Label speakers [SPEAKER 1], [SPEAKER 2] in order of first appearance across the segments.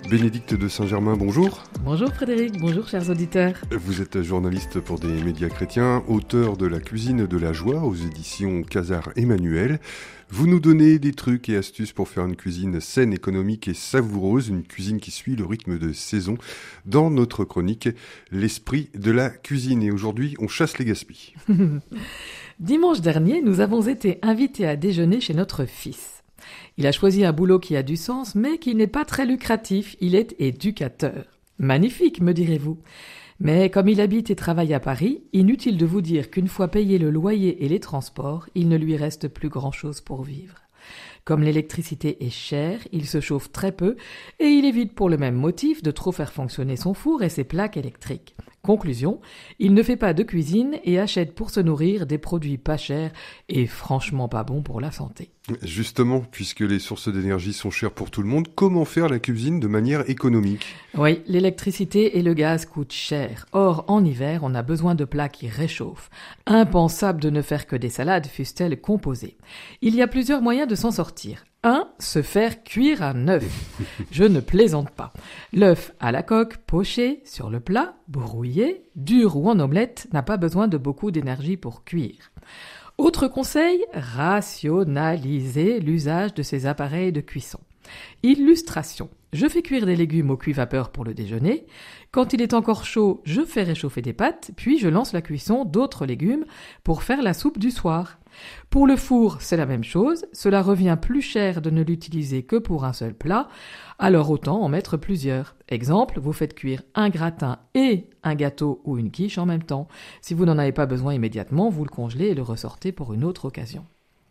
[SPEAKER 1] Bénédicte de Saint-Germain, bonjour.
[SPEAKER 2] Bonjour Frédéric, bonjour chers auditeurs.
[SPEAKER 1] Vous êtes journaliste pour des médias chrétiens, auteur de La cuisine de la joie aux éditions Casar Emmanuel. Vous nous donnez des trucs et astuces pour faire une cuisine saine, économique et savoureuse, une cuisine qui suit le rythme de saison dans notre chronique L'esprit de la cuisine. Et aujourd'hui, on chasse les gaspilles.
[SPEAKER 2] Dimanche dernier, nous avons été invités à déjeuner chez notre fils. Il a choisi un boulot qui a du sens, mais qui n'est pas très lucratif. Il est éducateur. Magnifique, me direz-vous. Mais comme il habite et travaille à Paris, inutile de vous dire qu'une fois payé le loyer et les transports, il ne lui reste plus grand-chose pour vivre. Comme l'électricité est chère, il se chauffe très peu et il évite pour le même motif de trop faire fonctionner son four et ses plaques électriques. Conclusion, il ne fait pas de cuisine et achète pour se nourrir des produits pas chers et franchement pas bons pour la santé.
[SPEAKER 1] Justement, puisque les sources d'énergie sont chères pour tout le monde, comment faire la cuisine de manière économique ?
[SPEAKER 2] Oui, l'électricité et le gaz coûtent cher. Or, en hiver, on a besoin de plats qui réchauffent. Impensable de ne faire que des salades, fussent-elles composées. Il y a plusieurs moyens de s'en sortir. 1. Se faire cuire un œuf. Je ne plaisante pas. L'œuf à la coque, poché, sur le plat, brouillé, dur ou en omelette, n'a pas besoin de beaucoup d'énergie pour cuire. Autre conseil, rationaliser l'usage de ces appareils de cuisson. Illustration. Je fais cuire des légumes au cuit-vapeur pour le déjeuner. Quand il est encore chaud, je fais réchauffer des pâtes, puis je lance la cuisson d'autres légumes pour faire la soupe du soir. Pour le four, c'est la même chose. Cela revient plus cher de ne l'utiliser que pour un seul plat, alors autant en mettre plusieurs. Exemple, vous faites cuire un gratin et un gâteau ou une quiche en même temps. Si vous n'en avez pas besoin immédiatement, vous le congelez et le ressortez pour une autre occasion.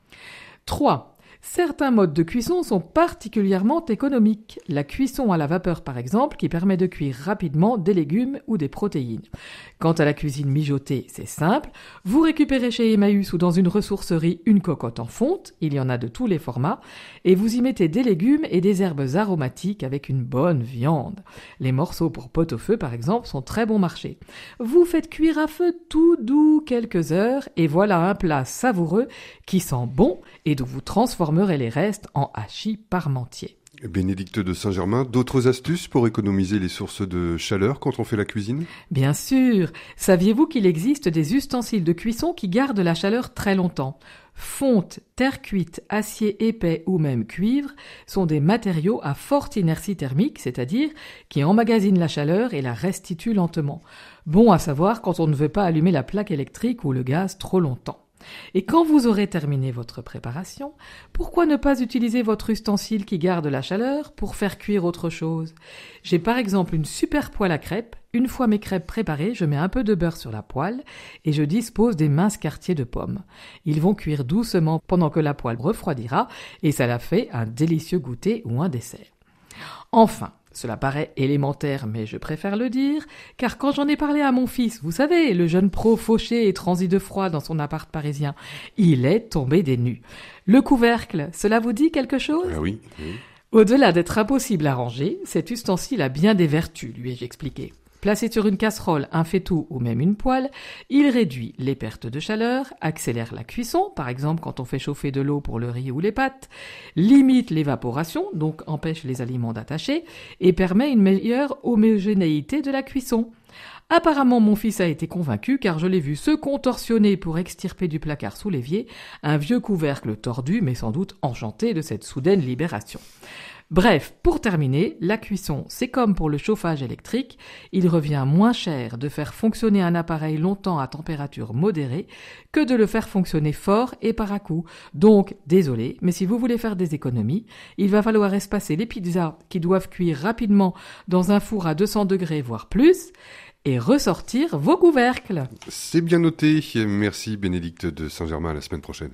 [SPEAKER 2] 3. Certains modes de cuisson sont particulièrement économiques. La cuisson à la vapeur par exemple, qui permet de cuire rapidement des légumes ou des protéines. Quant à la cuisine mijotée, c'est simple. Vous récupérez chez Emmaüs ou dans une ressourcerie une cocotte en fonte, il y en a de tous les formats, et vous y mettez des légumes et des herbes aromatiques avec une bonne viande. Les morceaux pour pot-au-feu par exemple sont très bon marché. Vous faites cuire à feu tout doux quelques heures et voilà un plat savoureux qui sent bon et dont vous transformerez les restes en hachis parmentier.
[SPEAKER 1] Bénédicte de Saint-Germain, d'autres astuces pour économiser les sources de chaleur quand on fait la cuisine ?
[SPEAKER 2] Bien sûr. Saviez-vous qu'il existe des ustensiles de cuisson qui gardent la chaleur très longtemps ? Fonte, terre cuite, acier épais ou même cuivre sont des matériaux à forte inertie thermique, c'est-à-dire qui emmagasinent la chaleur et la restituent lentement. Bon à savoir quand on ne veut pas allumer la plaque électrique ou le gaz trop longtemps. Et quand vous aurez terminé votre préparation, pourquoi ne pas utiliser votre ustensile qui garde la chaleur pour faire cuire autre chose ? J'ai par exemple une super poêle à crêpes. Une fois mes crêpes préparées, je mets un peu de beurre sur la poêle et je dispose des minces quartiers de pommes. Ils vont cuire doucement pendant que la poêle refroidira et ça la fait un délicieux goûter ou un dessert. Enfin, cela paraît élémentaire, mais je préfère le dire, car quand j'en ai parlé à mon fils, vous savez, le jeune pro fauché et transi de froid dans son appart parisien, il est tombé des nues. Le couvercle, cela vous dit quelque chose ?
[SPEAKER 1] Ah oui.
[SPEAKER 2] Au-delà d'être impossible à ranger, cet ustensile a bien des vertus, lui ai-je expliqué. Placé sur une casserole, un faitout ou même une poêle, il réduit les pertes de chaleur, accélère la cuisson, par exemple quand on fait chauffer de l'eau pour le riz ou les pâtes, limite l'évaporation, donc empêche les aliments d'attacher, et permet une meilleure homogénéité de la cuisson. Apparemment, mon fils a été convaincu car je l'ai vu se contorsionner pour extirper du placard sous l'évier un vieux couvercle tordu, mais sans doute enchanté de cette soudaine libération. Bref, pour terminer, la cuisson, c'est comme pour le chauffage électrique, il revient moins cher de faire fonctionner un appareil longtemps à température modérée que de le faire fonctionner fort et par à-coups. Donc, désolé, mais si vous voulez faire des économies, il va falloir espacer les pizzas qui doivent cuire rapidement dans un four à 200 degrés voire plus et ressortir vos couvercles.
[SPEAKER 1] C'est bien noté. Merci Bénédicte de Saint-Germain, à la semaine prochaine.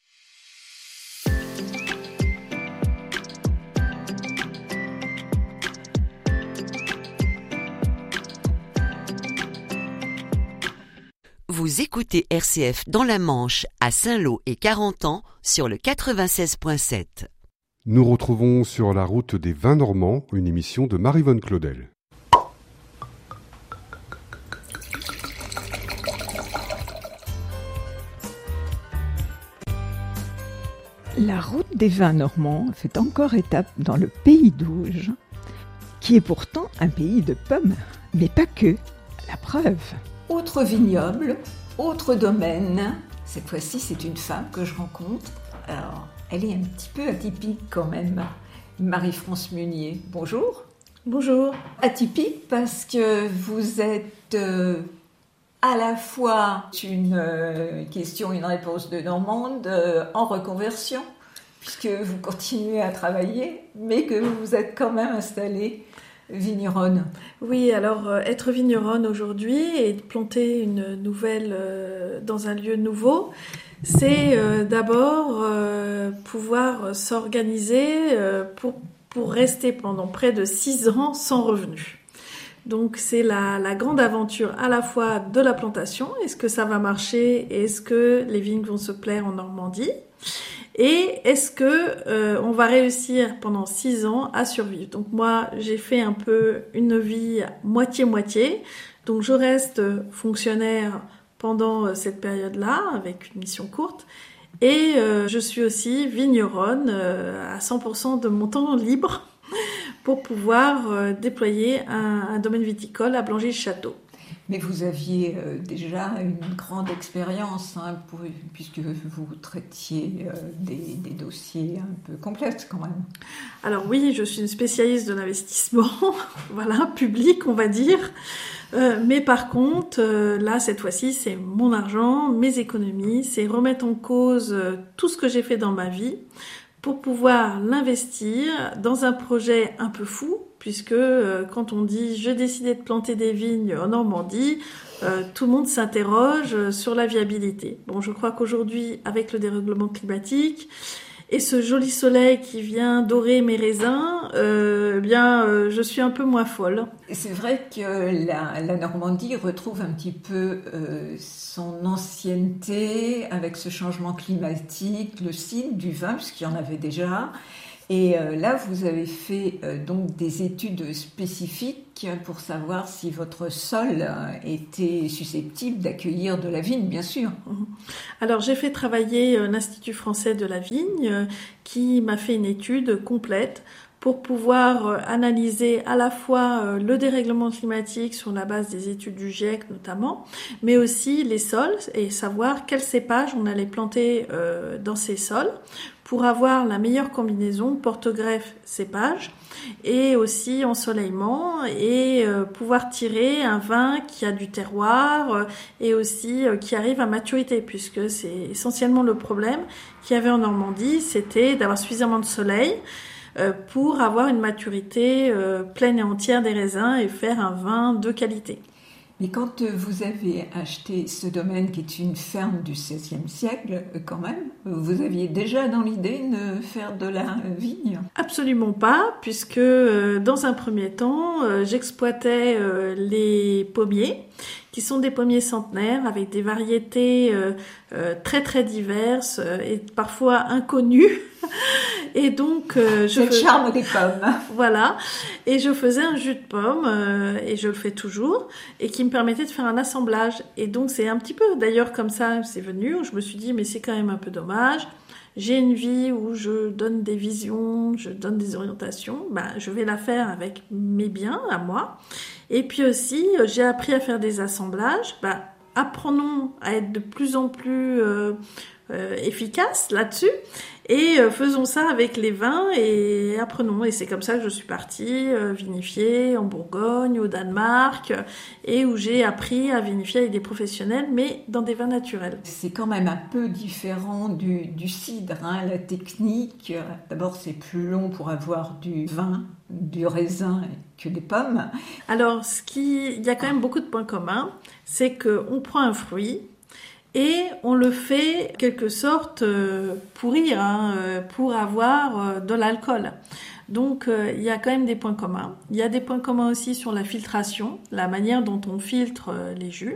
[SPEAKER 3] Vous écoutez RCF dans la Manche, à Saint-Lô et Carentan sur le 96.7.
[SPEAKER 1] Nous retrouvons sur la route des vins normands une émission de Marie-Vonne Claudel.
[SPEAKER 4] La route des vins normands fait encore étape dans le pays d'Ouge, qui qui est pourtant un pays de pommes. Mais pas que, la preuve.
[SPEAKER 5] Autre vignoble, autre domaine. Cette fois-ci, c'est une femme que je rencontre. Alors, elle est un petit peu atypique quand même. Marie-France Munier, bonjour.
[SPEAKER 6] Bonjour.
[SPEAKER 5] Atypique parce que vous êtes à la fois une question, une réponse de Normande en reconversion, puisque vous continuez à travailler, mais que vous êtes quand même installée vigneronne.
[SPEAKER 6] Oui, alors être vigneronne aujourd'hui et planter une nouvelle dans un lieu nouveau, c'est d'abord pouvoir s'organiser pour rester pendant près de 6 ans sans revenu. Donc c'est la grande aventure à la fois de la plantation, est-ce que ça va marcher, est-ce que les vignes vont se plaire en Normandie, et est-ce que on va réussir pendant 6 ans à survivre. Donc moi j'ai fait un peu une vie moitié-moitié, donc je reste fonctionnaire pendant cette période-là avec une mission courte, et je suis aussi vigneronne à 100% de mon temps libre pour pouvoir déployer un domaine viticole à Blangy-le-Château.
[SPEAKER 5] Mais vous aviez déjà une grande expérience, puisque vous traitiez des dossiers un peu complexes quand même.
[SPEAKER 6] Alors oui, je suis une spécialiste de l'investissement, voilà, public on va dire. Mais par contre, là cette fois-ci, c'est mon argent, mes économies, c'est remettre en cause tout ce que j'ai fait dans ma vie pour pouvoir l'investir dans un projet un peu fou, puisque quand on dit « je décidais de planter des vignes en Normandie », tout le monde s'interroge sur la viabilité. Bon, je crois qu'aujourd'hui, avec le dérèglement climatique et ce joli soleil qui vient dorer mes raisins, je suis un peu moins folle.
[SPEAKER 5] C'est vrai que la Normandie retrouve un petit peu son ancienneté avec ce changement climatique, le cidre, du vin, puisqu'il y en avait déjà. Et là, vous avez fait donc des études spécifiques pour savoir si votre sol était susceptible d'accueillir de la vigne, bien sûr.
[SPEAKER 6] Alors, j'ai fait travailler l'Institut français de la vigne qui m'a fait une étude complète pour pouvoir analyser à la fois le dérèglement climatique sur la base des études du GIEC notamment, mais aussi les sols et savoir quels cépages on allait planter dans ces sols pour avoir la meilleure combinaison porte-greffe cépage et aussi ensoleillement et pouvoir tirer un vin qui a du terroir et aussi qui arrive à maturité, puisque c'est essentiellement le problème qu'il y avait en Normandie, c'était d'avoir suffisamment de soleil pour avoir une maturité pleine et entière des raisins et faire un vin de qualité.
[SPEAKER 5] Mais quand vous avez acheté ce domaine qui est une ferme du XVIe siècle, quand même, vous aviez déjà dans l'idée de faire de la vigne ?
[SPEAKER 6] Absolument pas, puisque dans un premier temps, j'exploitais les pommiers, qui sont des pommiers centenaires avec des variétés très très diverses et parfois inconnues. Et donc,
[SPEAKER 5] c'est le charme des pommes.
[SPEAKER 6] Voilà. Et je faisais un jus de pomme, et je le fais toujours, et qui me permettait de faire un assemblage. Et donc, c'est un petit peu, d'ailleurs, comme ça, c'est venu, où je me suis dit, mais c'est quand même un peu dommage. J'ai une vie où je donne des visions, je donne des orientations. Je vais la faire avec mes biens à moi. Et puis aussi, j'ai appris à faire des assemblages. Apprenons à être de plus en plus efficaces là-dessus. Et faisons ça avec les vins et apprenons. Et c'est comme ça que je suis partie vinifier en Bourgogne, au Danemark, et où j'ai appris à vinifier avec des professionnels, mais dans des vins naturels.
[SPEAKER 5] C'est quand même un peu différent du cidre, la technique. D'abord, c'est plus long pour avoir du vin, du raisin que des pommes.
[SPEAKER 6] Alors, il y a quand même beaucoup de points communs. C'est qu'on prend un fruit, et on le fait, quelque sorte, pourrir, pour avoir de l'alcool. Donc, il y a quand même des points communs. Il y a des points communs aussi sur la filtration, la manière dont on filtre les jus.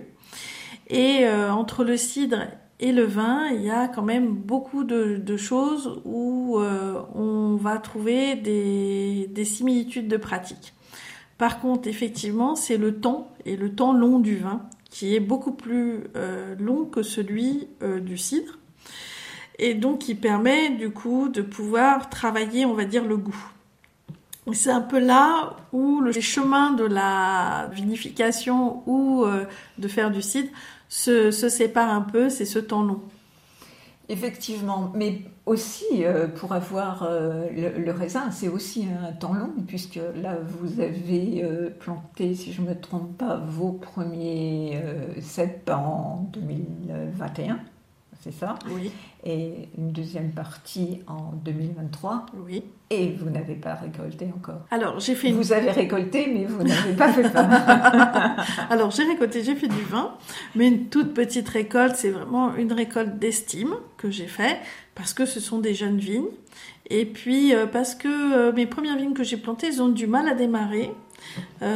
[SPEAKER 6] Et entre le cidre et le vin, il y a quand même beaucoup de choses où on va trouver des similitudes de pratique. Par contre, effectivement, c'est le temps, et le temps long du vin, qui est beaucoup plus long que celui du cidre, et donc qui permet du coup de pouvoir travailler, on va dire, le goût. C'est un peu là où les chemins de la vinification ou de faire du cidre se séparent un peu, c'est ce temps long.
[SPEAKER 5] Effectivement, mais aussi pour avoir le raisin, c'est aussi un temps long, puisque là vous avez planté, si je ne me trompe pas, vos premiers cèpes en 2021, c'est ça?
[SPEAKER 6] Oui.
[SPEAKER 5] Et une deuxième partie en 2023.
[SPEAKER 6] Oui.
[SPEAKER 5] Et vous n'avez pas récolté encore.
[SPEAKER 6] Alors,
[SPEAKER 5] Vous avez récolté, mais vous n'avez pas fait pain.
[SPEAKER 6] Alors, j'ai récolté, j'ai fait du vin, mais une toute petite récolte, c'est vraiment une récolte d'estime que j'ai fait, parce que ce sont des jeunes vignes, et puis parce que mes premières vignes que j'ai plantées, elles ont du mal à démarrer. À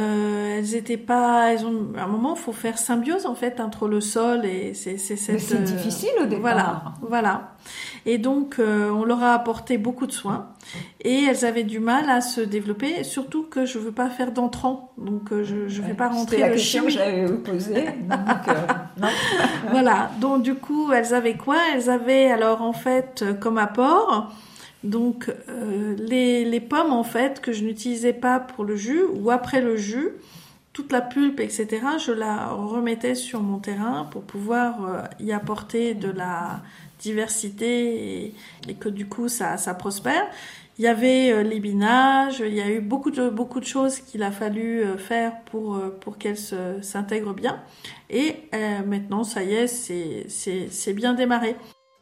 [SPEAKER 6] un moment, il faut faire symbiose en fait entre le sol et
[SPEAKER 5] Mais c'est difficile au départ.
[SPEAKER 6] Voilà. Et donc, on leur a apporté beaucoup de soins et elles avaient du mal à se développer. Surtout que je veux pas faire d'entrant, donc je ne vais pas rentrer
[SPEAKER 5] C'était la
[SPEAKER 6] le
[SPEAKER 5] question que j'avais posée. Non.
[SPEAKER 6] Voilà. Donc du coup, elles avaient quoi? Elles avaient alors en fait comme apport. Donc les pommes en fait que je n'utilisais pas pour le jus ou après le jus, toute la pulpe etc. je la remettais sur mon terrain pour pouvoir y apporter de la diversité et que du coup ça prospère. Il y avait l'ébinage, il y a eu beaucoup de choses qu'il a fallu faire pour qu'elles s'intègrent bien. Et maintenant ça y est, c'est bien démarré.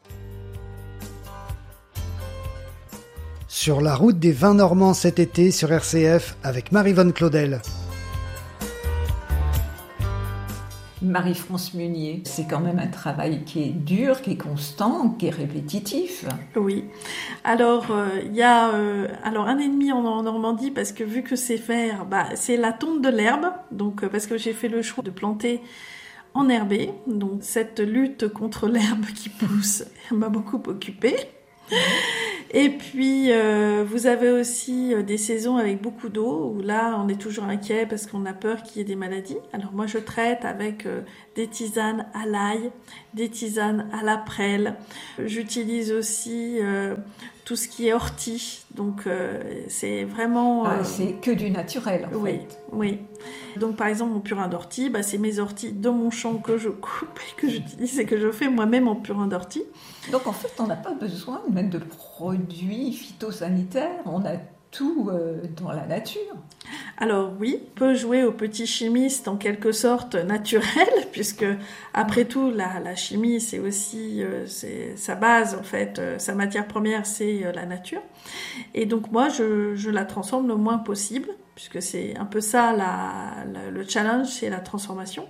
[SPEAKER 7] Sur la route des vins normands cet été sur RCF avec Marie-Vonne Claudel.
[SPEAKER 5] Marie-France Meunier, c'est quand même un travail qui est dur, qui est constant, qui est répétitif.
[SPEAKER 6] Oui. Alors, il y a alors 1 an et demi en Normandie parce que vu que c'est vert, c'est la tonte de l'herbe. Donc, parce que j'ai fait le choix de planter en herbé. Donc, cette lutte contre l'herbe qui pousse m'a beaucoup occupée. Et puis, vous avez aussi des saisons avec beaucoup d'eau, où là, on est toujours inquiet parce qu'on a peur qu'il y ait des maladies. Alors moi, je traite avec des tisanes à l'ail, des tisanes à la prêle. J'utilise aussi tout ce qui est ortie. Donc, c'est vraiment...
[SPEAKER 5] c'est que du naturel, en fait.
[SPEAKER 6] Oui. Donc, par exemple, mon purin d'ortie, c'est mes orties de mon champ que je coupe et que j'utilise et que je fais moi-même en purin d'ortie.
[SPEAKER 5] Donc, en fait, on n'a pas besoin de mettre de produits phytosanitaires. On a tout dans la nature.
[SPEAKER 6] Alors oui, on peut jouer au petit chimiste en quelque sorte naturel, puisque après tout, la chimie, c'est aussi c'est sa base, en fait, sa matière première, c'est la nature. Et donc moi, je la transforme le moins possible, puisque c'est un peu ça le challenge, c'est la transformation.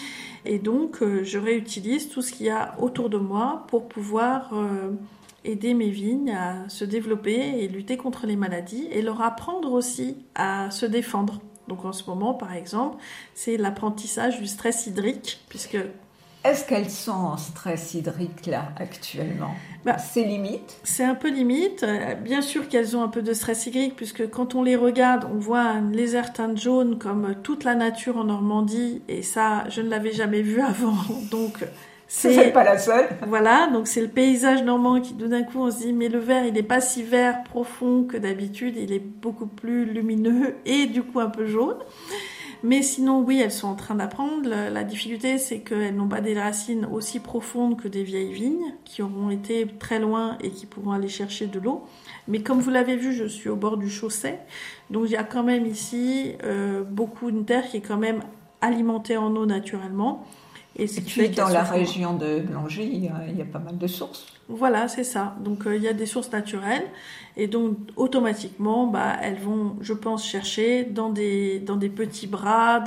[SPEAKER 6] Et donc, je réutilise tout ce qu'il y a autour de moi pour pouvoir aider mes vignes à se développer et lutter contre les maladies et leur apprendre aussi à se défendre. Donc en ce moment, par exemple, c'est l'apprentissage du stress hydrique, puisque...
[SPEAKER 5] Est-ce qu'elles sont en stress hydrique là actuellement? C'est limite?
[SPEAKER 6] C'est un peu limite. Bien sûr qu'elles ont un peu de stress hydrique, puisque quand on les regarde, on voit une légère teinte jaune comme toute la nature en Normandie, et ça, je ne l'avais jamais vu avant. Donc
[SPEAKER 5] c'est pas la seule.
[SPEAKER 6] Voilà, donc c'est le paysage normand qui d'un coup on se dit mais le vert il n'est pas si vert profond que d'habitude, il est beaucoup plus lumineux et du coup un peu jaune. Mais sinon oui, elles sont en train d'apprendre. La difficulté c'est qu'elles n'ont pas des racines aussi profondes que des vieilles vignes qui auront été très loin et qui pourront aller chercher de l'eau. Mais comme vous l'avez vu, je suis au bord du Chausset, donc il y a quand même ici beaucoup une terre qui est quand même alimentée en eau naturellement.
[SPEAKER 5] Et puis dans la région de Blanger, il y a pas mal de sources.
[SPEAKER 6] Voilà, c'est ça. Donc il y a des sources naturelles et donc automatiquement, elles vont, je pense, chercher dans des petits bras,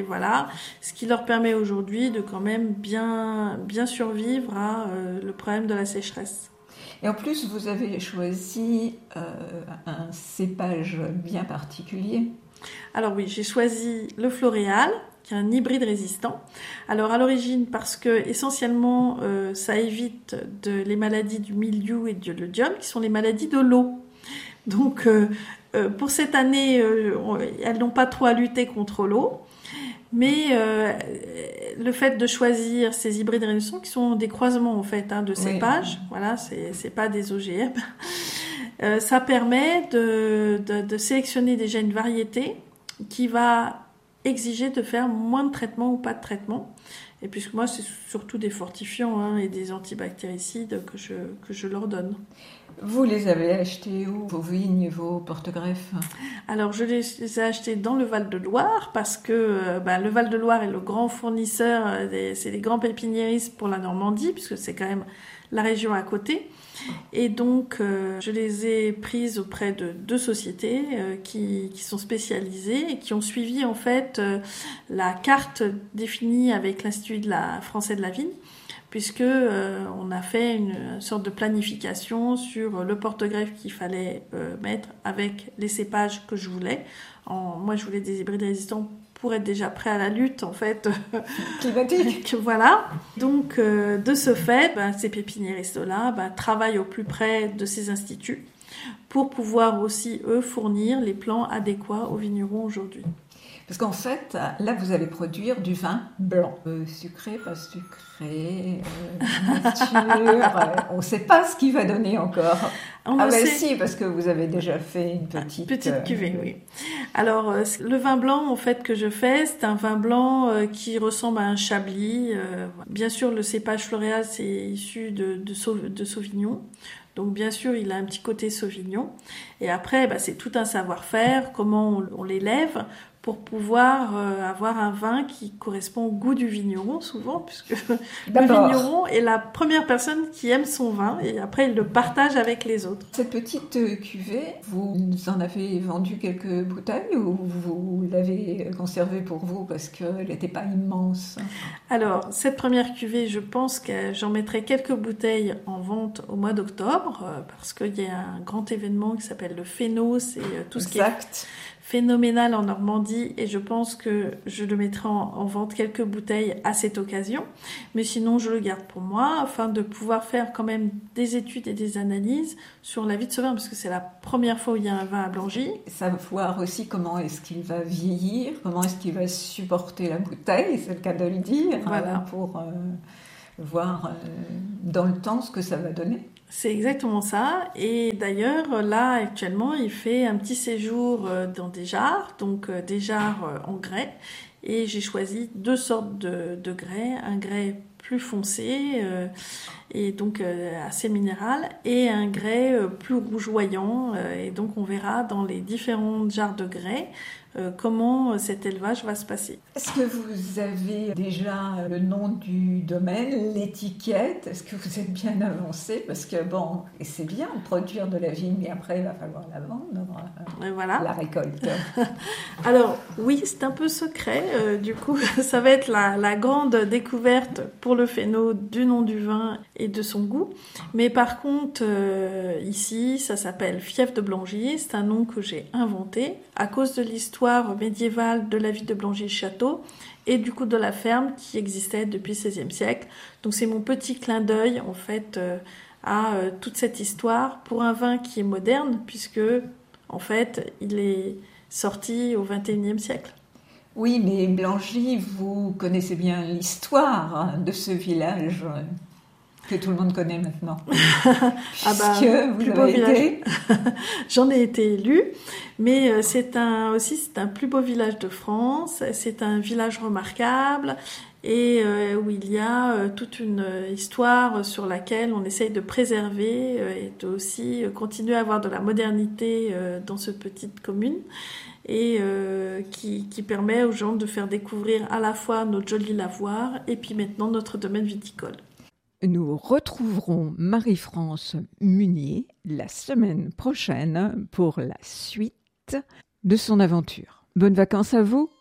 [SPEAKER 6] ce qui leur permet aujourd'hui de quand même bien survivre à le problème de la sécheresse.
[SPEAKER 5] Et en plus, vous avez choisi un cépage bien particulier.
[SPEAKER 6] Alors oui, j'ai choisi le Floréal, qui est un hybride résistant. Alors à l'origine parce que essentiellement ça évite les maladies du mildiou et de l'oïdium, qui sont les maladies de l'eau. Donc pour cette année, elles n'ont pas trop à lutter contre l'eau, mais le fait de choisir ces hybrides résistants, qui sont des croisements en fait de cépages, voilà, c'est pas des OGM. Ça permet de sélectionner déjà une variété qui va exiger de faire moins de traitement ou pas de traitement. Et puisque moi, c'est surtout des fortifiants et des antibactéricides que je leur donne.
[SPEAKER 5] Vous les avez achetés où, vos vignes, vos porte-greffes?
[SPEAKER 6] Alors, je les ai achetés dans le Val-de-Loire parce que le Val-de-Loire est le grand fournisseur, c'est les grands pépiniéristes pour la Normandie, puisque c'est quand même la région à côté. Et donc, je les ai prises auprès de 2 sociétés qui sont spécialisées et qui ont suivi en fait la carte définie avec l'Institut français de la vigne, puisque on a fait une sorte de planification sur le porte-greffe qu'il fallait mettre avec les cépages que je voulais. Moi, je voulais des hybrides résistants pour être déjà prêt à la lutte, en fait.
[SPEAKER 5] Climatique.
[SPEAKER 6] Voilà. Donc, de ce fait, ces pépiniéristes-là travaillent au plus près de ces instituts pour pouvoir aussi, eux, fournir les plants adéquats aux vignerons aujourd'hui.
[SPEAKER 5] Parce qu'en fait, là, vous allez produire du vin blanc. Sucré, pas sucré, nature. On ne sait pas ce qu'il va donner encore. Si, parce que vous avez déjà fait une petite
[SPEAKER 6] cuvée, oui. Alors, le vin blanc, en fait, que je fais, c'est un vin blanc qui ressemble à un chablis. Bien sûr, le cépage floréal, c'est issu de Sauvignon. Donc, bien sûr, il a un petit côté Sauvignon. Et après, c'est tout un savoir-faire, comment on l'élève pour pouvoir avoir un vin qui correspond au goût du vigneron, souvent, puisque le vigneron est la première personne qui aime son vin, et après, il le partage avec les autres.
[SPEAKER 5] Cette petite cuvée, vous en avez vendu quelques bouteilles ou vous l'avez conservée pour vous parce qu'elle n'était pas immense?
[SPEAKER 6] Alors, cette première cuvée, je pense que j'en mettrai quelques bouteilles en vente au mois d'octobre, parce qu'il y a un grand événement qui s'appelle le Phéno, c'est tout ce qui est phénoménal en Normandie, et je pense que je le mettrai en vente quelques bouteilles à cette occasion. Mais sinon, je le garde pour moi afin de pouvoir faire quand même des études et des analyses sur la vie de ce vin, parce que c'est la première fois où il y a un vin à Blangy.
[SPEAKER 5] Savoir aussi comment est-ce qu'il va vieillir, comment est-ce qu'il va supporter la bouteille, c'est le cas de le dire,
[SPEAKER 6] voilà.
[SPEAKER 5] Pour voir dans le temps ce que ça va donner.
[SPEAKER 6] C'est exactement ça. Et d'ailleurs, là, actuellement, il fait un petit séjour dans des jarres, donc des jarres en grès. Et j'ai choisi 2 sortes de grès. Un grès plus foncé, et donc assez minéral, et un grès plus rougeoyant. Et donc, on verra dans les différentes jarres de grès comment cet élevage va se passer.
[SPEAKER 5] Est-ce que vous avez déjà le nom du domaine, l'étiquette? Est-ce que vous êtes bien avancé? Parce que et c'est bien de produire de la vigne, mais après il va falloir la vendre,
[SPEAKER 6] voilà.
[SPEAKER 5] La récolte.
[SPEAKER 6] Alors oui, c'est un peu secret, du coup ça va être la grande découverte pour le Phéno du nom du vin et de son goût. Mais par contre, ici, ça s'appelle Fief de Blangy, c'est un nom que j'ai inventé à cause de l'histoire médiévale de la ville de Blangy-Château et du coup de la ferme qui existait depuis le XVIe siècle. Donc c'est mon petit clin d'œil en fait à toute cette histoire pour un vin qui est moderne, puisque en fait il est sorti au XXIe siècle.
[SPEAKER 5] Oui, mais Blangy, vous connaissez bien l'histoire de ce village que tout le monde connaît maintenant.
[SPEAKER 6] Plus beau village. J'en ai été élue, mais c'est un plus beau village de France. C'est un village remarquable et où il y a toute une histoire sur laquelle on essaye de préserver et de aussi continuer à avoir de la modernité dans cette petite commune. Et qui permet aux gens de faire découvrir à la fois notre joli lavoir et puis maintenant notre domaine viticole.
[SPEAKER 4] Nous retrouverons Marie-France Munier la semaine prochaine pour la suite de son aventure. Bonnes vacances à vous!